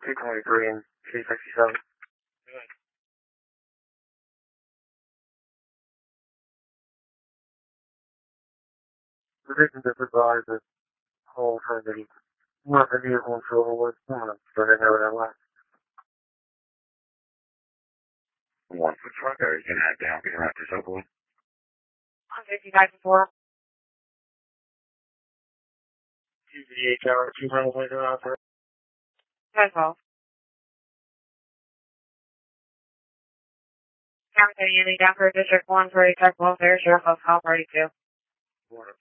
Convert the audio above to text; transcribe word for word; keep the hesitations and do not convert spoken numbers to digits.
two twenty-three and two sixty-seven. The reason to provide the whole time that he nothing new on silver was one, but I know that last. One foot truck, or you can head down, get around to Subway. one fifty-five four. two V H hour, two miles later after. That's all. County City, Indy, down for District one for a check welfare, Sheriff of Call forty-two. Water.